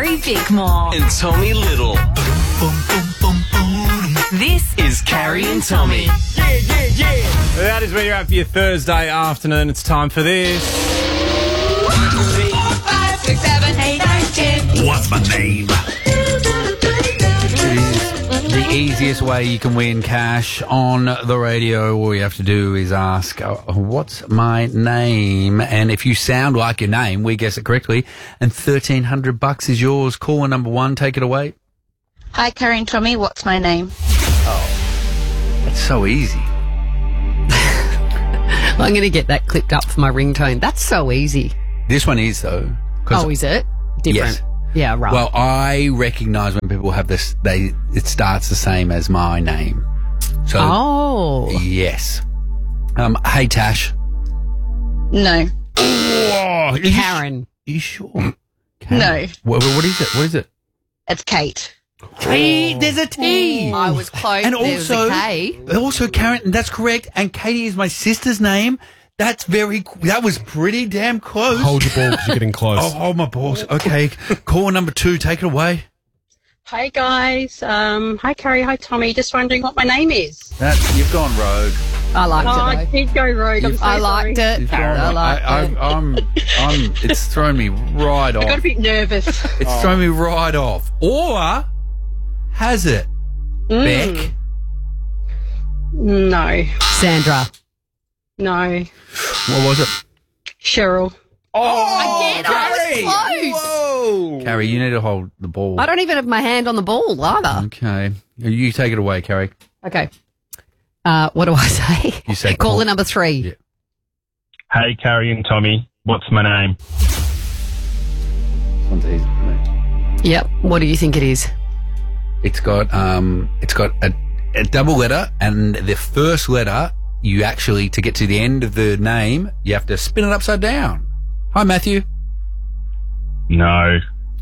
Carrie Bickmore. And Tommy Little. This is Carrie and Tommy. That is where you're at for your Thursday afternoon. It's time for this. 1, 2, 3, 4, 5, 6, 7, 8, 9, 10. What's my name? It is the easiest way you can win cash on the radio. All you have to do is ask, what's my name? And if you sound like your name, we guess it correctly. And $1,300 is yours. Caller number 1, take it away. Hi, Carrie and Tommy. What's my name? That's so easy. I'm going to get that clipped up for my ringtone. That's so easy. This one is, though. Oh, is it? Different. Yes. Yeah, right. Well, I recognise when people have this, it starts the same as my name. So, yes. Hey, Tash. No. Oh, Karen. Are you sure? No. What is it? What is it? It's Kate. T. There's a T. I was close. And There was a K. also Karen, and that's correct. And Katie is my sister's name. That was pretty damn close. Hold your ball because you're getting close. Oh, hold my balls. Okay. Caller number 2, take it away. Hi guys, hi Carrie, hi Tommy. Just wondering what my name is. You've gone rogue. I liked I it, did go rogue. I'm so I sorry. liked it. You've gone I rogue. liked it. It's thrown me right I got a off. bit nervous. It's thrown me right off. Or has it? Beck? No, Sandra. no. What was it? Cheryl. Again, I was close. Whoa! Carrie, you need to hold the ball. I don't even have my hand on the ball either. Okay. You take it away, Carrie. Okay. What do I say? You say caller number 3. Yeah. Hey, Carrie and Tommy. What's my name? This one's easy for me. Yep. What do you think it is? It's got a double letter, and the first letter, you actually, to get to the end of the name, you have to spin it upside down. Hi, Matthew. No.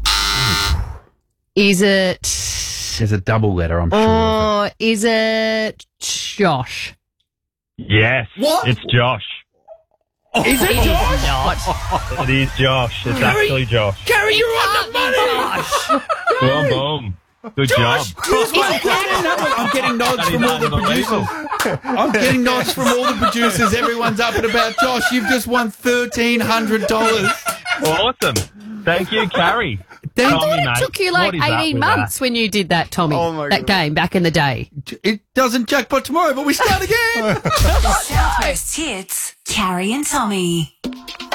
Is it... There's a double letter, I'm sure. Or is it Josh? Yes. What? It's Josh. Is it Josh? Not. It is Josh. It's actually Josh. Carrie, you're on the money! Boom, boom. Good job. I'm getting nods from all the producers. I'm getting nods from all the producers. Everyone's up and about. Josh, you've just won $1,300. Awesome. Thank you, Carrie. I Tommy, thought it mate, took you like what is up 18 with months when you did that, Tommy. Oh, my that God. game back in the day. It doesn't jackpot tomorrow, but we start again. Southwest hits, Carrie and Tommy.